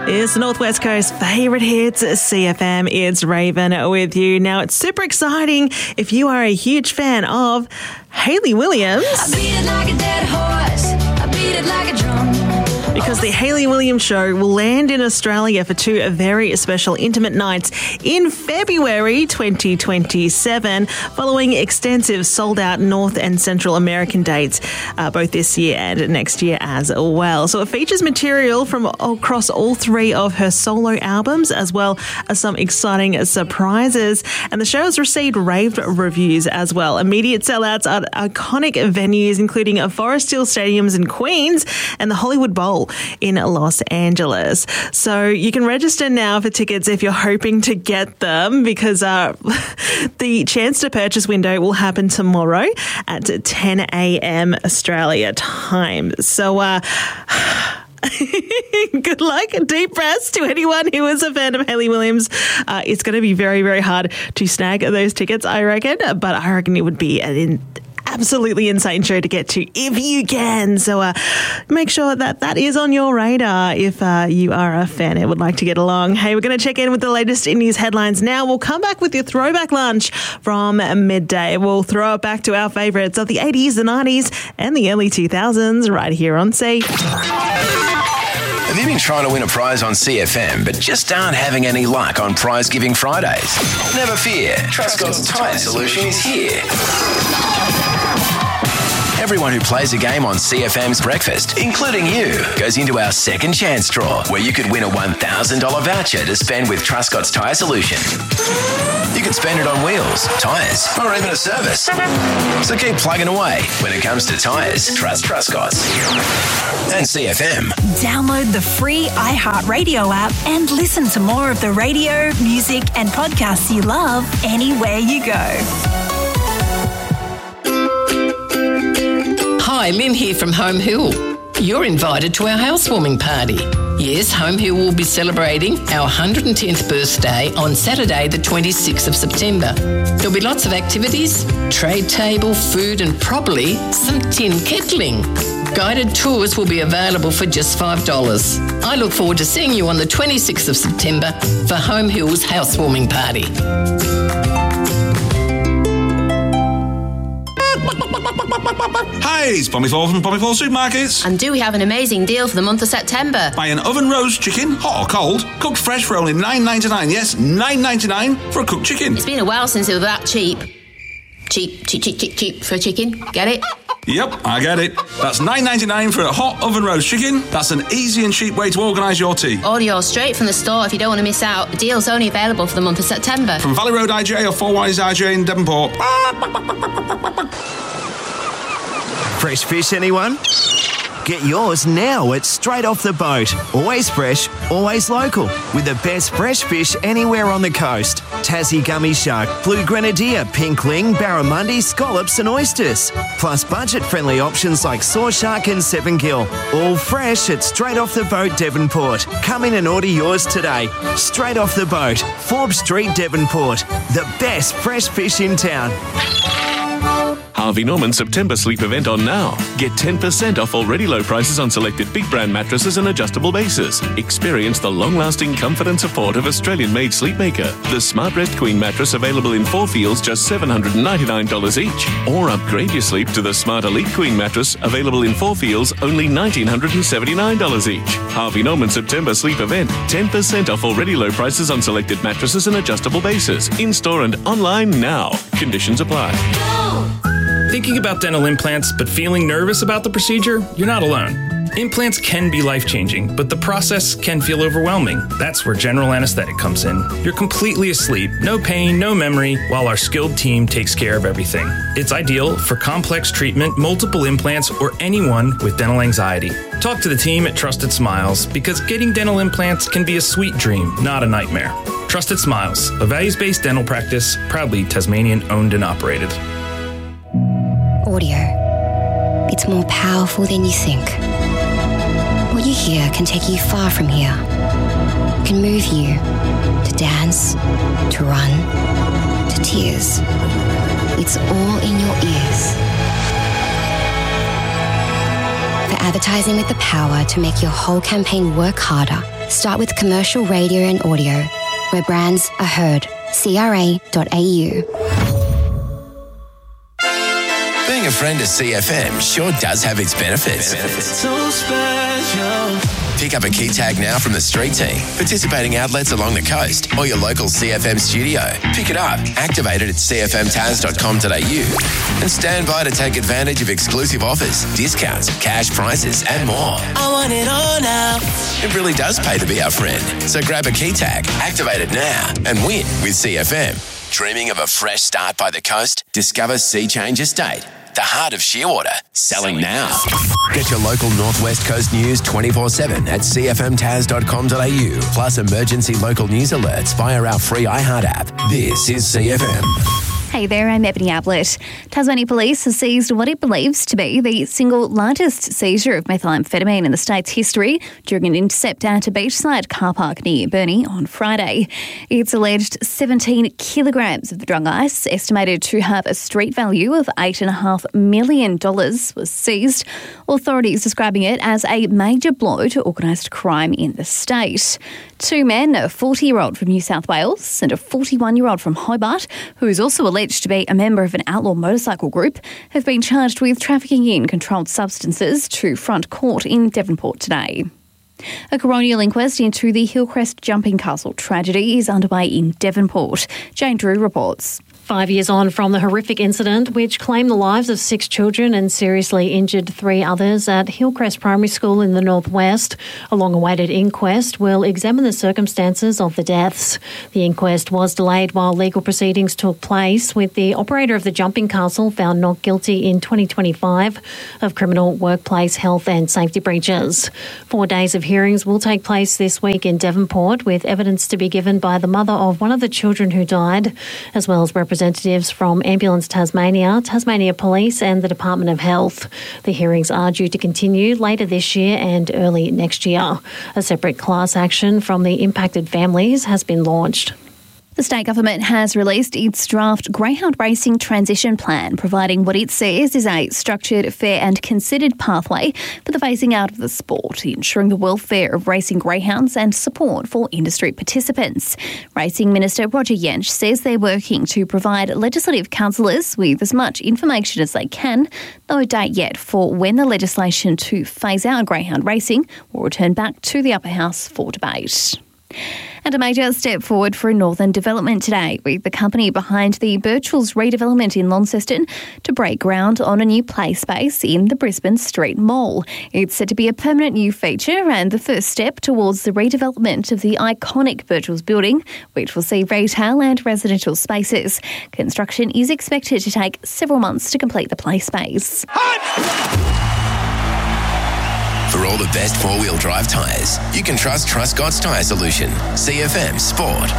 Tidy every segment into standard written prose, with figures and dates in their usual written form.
It's the Northwest Coast favourite hits, CFM. It's Raven with you. Now, it's super exciting if you are a huge fan of Hayley Williams. I beat it like a dead horse. I beat it like a drum. Because the Hayley Williams Show will land in Australia for two very special intimate nights in February 2027, following extensive sold-out North and Central American dates, both this year and next year as well. So it features material from across all three of her solo albums, as well as some exciting surprises. And the show has received rave reviews as well. Immediate sellouts at iconic venues, including Forest Hill Stadiums in Queens and the Hollywood Bowl in Los Angeles. So you can register now for tickets if you're hoping to get them, because the chance to purchase window will happen tomorrow at 10 a.m. Australia time. So good luck, deep breaths to anyone who is a fan of Hayley Williams. It's going to be very, very hard to snag those tickets, I reckon, but I reckon it would be an absolutely insane show to get to if you can. So make sure that is on your radar if you are a fan and would like to get along. Hey, we're going to check in with the latest in news headlines now. We'll come back with your throwback lunch from midday. We'll throw it back to our favourites of the 80s, the 90s and the early 2000s right here on C. Have you been trying to win a prize on CFM but just aren't having any luck on Prize Giving Fridays? Never fear, Trustcott's Tyre Solution is here. Everyone who plays a game on CFM's Breakfast, including you, goes into our second chance draw, where you could win a $1,000 voucher to spend with Trustcott's Tyre Solution. You could spend it on wheels, tyres, or even a service. So keep plugging away. When it comes to tyres, trust Trustcott's. And CFM. Download the free iHeartRadio app and listen to more of the radio, music and podcasts you love anywhere you go. Hi, Lynn here from Home Hill. You're invited to our housewarming party. Yes, Home Hill will be celebrating our 110th birthday on Saturday, the 26th of September. There'll be lots of activities, trade table, food and probably some tin kettling. Guided tours will be available for just $5. I look forward to seeing you on the 26th of September for Home Hill's housewarming party. Hi, it's Pommy Fall from Pommy Fall Supermarkets. And do we have an amazing deal for the month of September? Buy an oven roast chicken, hot or cold, cooked fresh for only $9.99. Yes, $9.99 for a cooked chicken. It's been a while since it was that cheap. Cheap for a chicken. Get it? Yep, I get it. That's $9.99 for a hot oven roast chicken. That's an easy and cheap way to organise your tea. Order yours straight from the store if you don't want to miss out. The deal's only available for the month of September. From Valley Road IGA or Four Wise IGA in Devonport. Fresh fish, anyone? Get yours now at Straight Off the Boat. Always fresh, always local. With the best fresh fish anywhere on the coast. Tassie gummy shark, blue grenadier, pink ling, barramundi, scallops and oysters. Plus budget-friendly options like saw shark and seven gill. All fresh at Straight Off the Boat, Devonport. Come in and order yours today. Straight Off the Boat, Forbes Street, Devonport. The best fresh fish in town. Harvey Norman September sleep event on now. Get 10% off already low prices on selected big brand mattresses and adjustable bases. Experience the long-lasting comfort and support of Australian-made Sleepmaker. The Smart Rest Queen mattress available in 4 feels just $799 each. Or upgrade your sleep to the Smart Elite Queen mattress available in 4 feels only $1,979 each. Harvey Norman September sleep event. 10% off already low prices on selected mattresses and adjustable bases. In-store and online now. Conditions apply. Thinking about dental implants but feeling nervous about the procedure? You're not alone. Implants can be life-changing, but the process can feel overwhelming. That's where general anesthetic comes in. You're completely asleep, no pain, no memory, while our skilled team takes care of everything. It's ideal for complex treatment, multiple implants, or anyone with dental anxiety. Talk to the team at Trusted Smiles, because getting dental implants can be a sweet dream, not a nightmare. Trusted Smiles, a values-based dental practice, proudly Tasmanian-owned and operated. Audio. It's more powerful than you think. What you hear can take you far from here. It can move you to dance, to run, to tears. It's all in your ears. For advertising with the power to make your whole campaign work harder, Start with commercial radio and audio, where brands are heard. CRA.au. Being a friend of CFM sure does have its benefits. So special. Pick up a key tag now from the street team, participating outlets along the coast, or your local CFM studio. Pick it up, activate it at cfmtaz.com.au, and stand by to take advantage of exclusive offers, discounts, cash prices, and more. I want it all now. It really does pay to be our friend. So grab a key tag, activate it now, and win with CFM. Dreaming of a fresh start by the coast? Discover Sea Change Estate, the heart of Shearwater, selling now. Get your local Northwest Coast news 24/7 at cfmtaz.com.au, plus emergency local news alerts via our free iHeart app. This is CFM. Hey there, I'm Ebony Ablett. Tasmania Police has seized what it believes to be the single largest seizure of methamphetamine in the state's history during an intercept at a beachside car park near Burnie on Friday. It's alleged 17 kilograms of the drug ice, estimated to have a street value of $8.5 million, was seized. Authorities describing it as a major blow to organised crime in the state. Two men, a 40-year-old from New South Wales and a 41-year-old from Hobart, who is also alleged to be a member of an outlaw motorcycle group, have been charged with trafficking in controlled substances to front court in Devonport today. A coronial inquest into the Hillcrest Jumping Castle tragedy is underway in Devonport. Jane Drew reports. 5 years on from the horrific incident which claimed the lives of 6 children and seriously injured 3 others at Hillcrest Primary School in the northwest, a long-awaited inquest will examine the circumstances of the deaths. The inquest was delayed while legal proceedings took place, with the operator of the jumping castle found not guilty in 2025 of criminal workplace health and safety breaches. 4 days of hearings will take place this week in Devonport, with evidence to be given by the mother of one of the children who died, as well as representatives from Ambulance Tasmania, Tasmania Police and the Department of Health. The hearings are due to continue later this year and early next year. A separate class action from the impacted families has been launched. The state government has released its draft greyhound racing transition plan, providing what it says is a structured, fair and considered pathway for the phasing out of the sport, ensuring the welfare of racing greyhounds and support for industry participants. Racing Minister Roger Jensch says they're working to provide legislative councillors with as much information as they can. No date yet for when the legislation to phase out greyhound racing will return back to the upper house for debate. And a major step forward for Northern Development today, with the company behind the Birchall's redevelopment in Launceston to break ground on a new play space in the Brisbane Street Mall. It's set to be a permanent new feature and the first step towards the redevelopment of the iconic Birchall's building, which will see retail and residential spaces. Construction is expected to take several months to complete the play space. For all the best four-wheel drive tyres, you can trust Truscott's Tyre Solution. CFM Sport.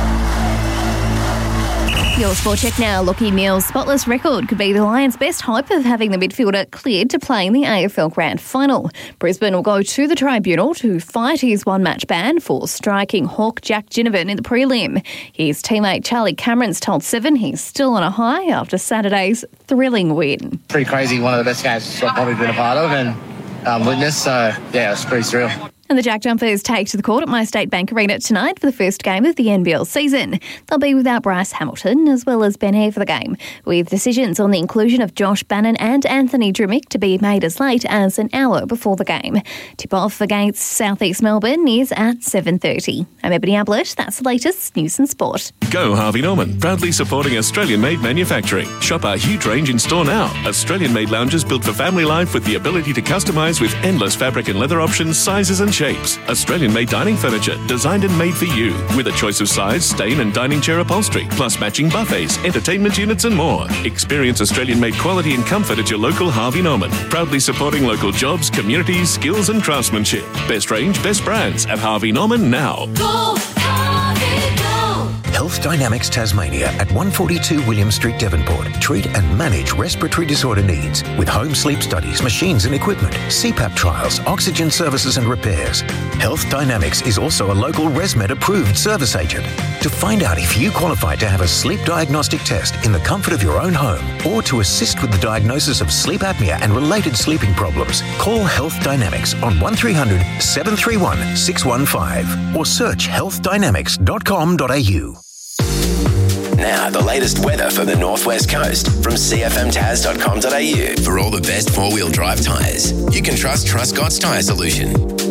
Your sport check now. Lachie Neale's spotless record could be the Lions' best hope of having the midfielder cleared to play in the AFL Grand Final. Brisbane will go to the tribunal to fight his one-match ban for striking Hawk Jack Ginnivan in the prelim. His teammate Charlie Cameron's told Seven he's still on a high after Saturday's thrilling win. Pretty crazy, one of the best games I've probably been a part of and witnessed, so yeah, it's pretty surreal. And the Jack Jumpers take to the court at MyState Bank Arena tonight for the first game of the NBL season. They'll be without Bryce Hamilton as well as Ben Hare for the game, with decisions on the inclusion of Josh Bannon and Anthony Drimmick to be made as late as an hour before the game. Tip-off against South East Melbourne is at 7:30. I'm Ebony Ablett. That's the latest news and sport. Go Harvey Norman, proudly supporting Australian-made manufacturing. Shop our huge range in store now. Australian-made lounges built for family life with the ability to customise with endless fabric and leather options, sizes and shapes. Australian-made dining furniture, designed and made for you, with a choice of size, stain and dining chair upholstery, plus matching buffets, entertainment units and more. Experience Australian-made quality and comfort at your local Harvey Norman. Proudly supporting local jobs, communities, skills and craftsmanship. Best range, best brands at Harvey Norman now. Go, Harvey, go! Health Dynamics Tasmania at 142 William Street, Devonport. Treat and manage respiratory disorder needs with home sleep studies, machines and equipment, CPAP trials, oxygen services and repairs. Health Dynamics is also a local ResMed approved service agent. To find out if you qualify to have a sleep diagnostic test in the comfort of your own home or to assist with the diagnosis of sleep apnea and related sleeping problems, call Health Dynamics on 1300 731 615 or search healthdynamics.com.au. Now, the latest weather for the Northwest Coast from cfmtaz.com.au. For all the best four-wheel drive tyres, you can trust Truscott's Tyre Solution.